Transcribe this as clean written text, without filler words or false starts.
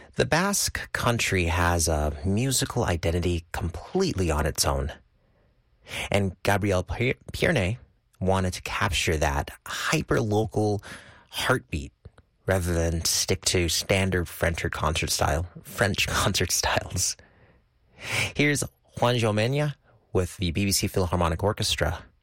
The Basque country has a musical identity completely on its own. And Gabriel Pierne wanted to capture that hyper-local heartbeat rather than stick to standard French concert styles. Here's Juan Jomenya with the BBC Philharmonic Orchestra